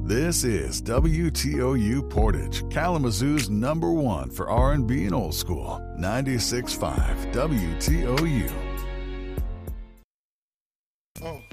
This is WTOU Portage, Kalamazoo's #1 for R&B and old school. 96.5 WTOU.